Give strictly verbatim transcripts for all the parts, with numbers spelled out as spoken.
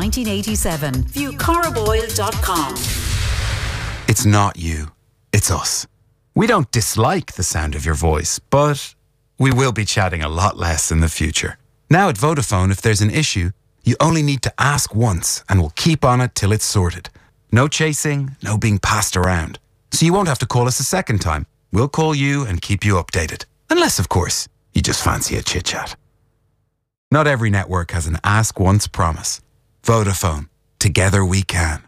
nineteen eighty-seven. View coroboyle dot com. It's not you, it's us. We don't dislike the sound of your voice, but we will be chatting a lot less in the future. Now at Vodafone, if there's an issue, you only need to ask once and we'll keep on it till it's sorted. No chasing, no being passed around. So you won't have to call us a second time. We'll call you and keep you updated. Unless, of course, you just fancy a chit-chat. Not every network has an ask once promise. Vodafone. Together we can.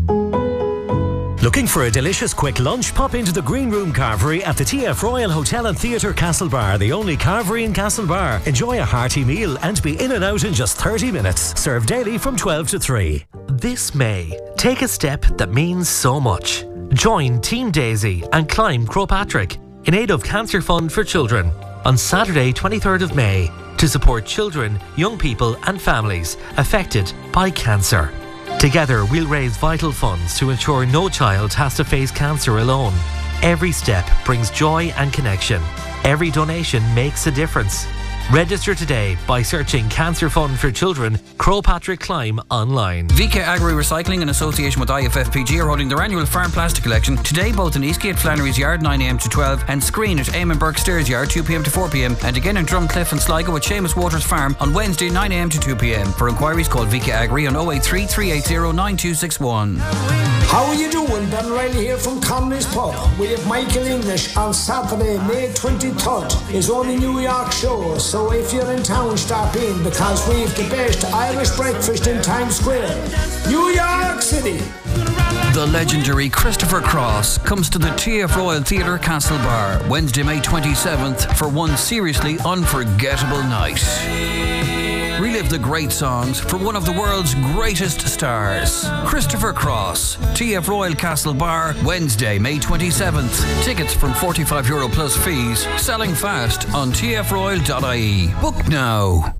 Looking for a delicious quick lunch? Pop into the Green Room Carvery at the T F Royal Hotel and Theatre Castlebar, the only carvery in Castlebar. Enjoy a hearty meal and be in and out in just thirty minutes. Served daily from twelve to three. This May, take a step that means so much. Join Team Daisy and climb Croagh Patrick in aid of Cancer Fund for Children on Saturday twenty-third of May to support children, young people and families affected by cancer. Together, we'll raise vital funds to ensure no child has to face cancer alone. Every step brings joy and connection. Every donation makes a difference. Register today by searching Cancer Fund for Children, Croagh Patrick Climb online. V K Agri Recycling in association with I F F P G are holding their annual farm plastic collection today, both in Eastgate Flannery's Yard nine a m to twelve and Screen at Eamon Burke Stairs Yard two p m to four p m and again in Drumcliff and Sligo at Seamus Waters Farm on Wednesday nine a m to two p m. For inquiries call V K Agri on oh eight three, three eight zero, nine two six one. How are you doing? Ben Riley here from Conley's Pub. We have Michael English on Saturday, May twenty-third. It's only New York show, so if you're in town, stop in because we've the best Irish breakfast in Times Square. New York City. The legendary Christopher Cross comes to the T F Royal Theatre Castlebar Wednesday, May twenty-seventh for one seriously unforgettable night. Relive the great songs from one of the world's greatest stars. Christopher Cross, T F Royal Castlebar, Wednesday, May twenty-seventh. Tickets from forty-five euro plus fees. Selling fast on t f royal dot i e. Book now.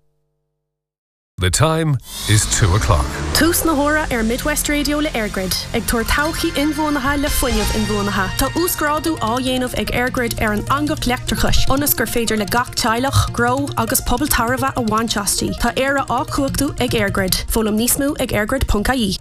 The time is two o'clock. Tús na hóra ar Midwest Radio le Airgrid. Ag tuair tauchaí inmhónatha le foiineamh inmhónatha. Tá úscrádú á dhéanamh ag Airgrid ar an angach leachtarchais. Ionas gur féidir le gach teilech, grow agus pobl tarbha a bhainteastí. Tá éire á cuachtú ag Airgrid. Fólam níos mó ag airgrid dot i e.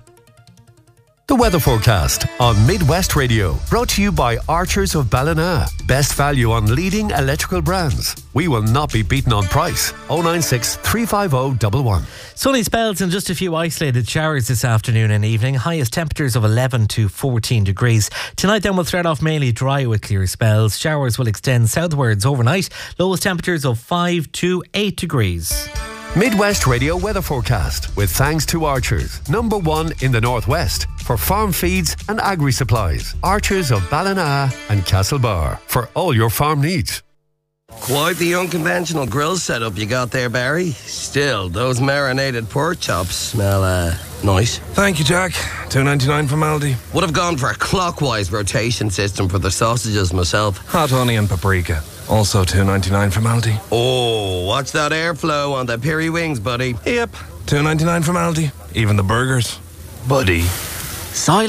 The weather forecast on Midwest Radio, brought to you by Archers of Ballina. Best value on leading electrical brands. We will not be beaten on price. oh nine six, three five oh, one one. Sunny spells and just a few isolated showers this afternoon and evening. Highest temperatures of eleven to fourteen degrees. Tonight then we'll thread off mainly dry with clear spells. Showers will extend southwards overnight. Lowest temperatures of five to eight degrees. Midwest Radio weather forecast with thanks to Archers, number one in the northwest for farm feeds and agri supplies. Archers of Ballina and Castlebar for all your farm needs. Quite the unconventional grill setup you got there, Barry. Still, those marinated pork chops smell uh, nice. Thank you, Jack. two ninety-nine from Aldi. Would have gone for a clockwise rotation system for the sausages myself. Hot onion paprika. Also two ninety-nine from Aldi. Oh, watch that airflow on the piri wings, buddy. Yep. two ninety-nine from Aldi. Even the burgers. Buddy. Silence.